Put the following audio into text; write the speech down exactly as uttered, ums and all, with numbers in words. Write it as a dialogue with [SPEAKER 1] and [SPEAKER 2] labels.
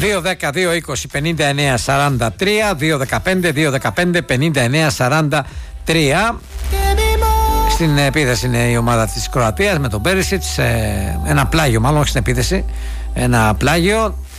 [SPEAKER 1] δύο δέκα δύο είκοσι πενήντα εννέα σαράντα τρία, δύο δεκαπέντε δύο δεκαπέντε πενήντα εννέα σαράντα τρία. Στην επίθεση είναι η ομάδα της Κροατίας με τον Πέρισιτς, ένα πλάγιο μάλλον, όχι στην επίθεση, ένα πλάγιο.